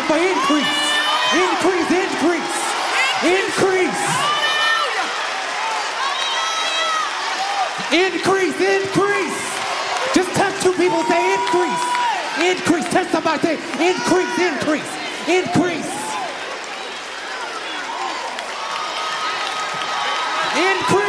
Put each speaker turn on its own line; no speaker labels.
time for increase. Increase, increase, increase. Increase, increase. Just touch two people and say increase. Increase. Touch somebody, say increase, increase, increase. Increase.